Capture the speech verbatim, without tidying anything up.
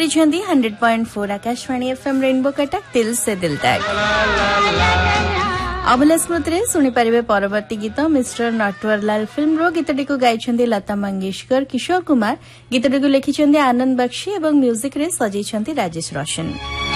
सुनिछंदी hundred point four Akashvani FM rainbow Cuttack दिल से दिल तक। अबला स्मृति शुणी पारे परवर्ती गीत मिस्टर नटवरलाल फिल्म रो गीतटी को गाइछंदी लता मंगेशकर किशोर कुमार गीतटी को लिखिछंदी आनंद बख्शी एवं म्यूजिक रे सजेछंदी राजेश रोशन।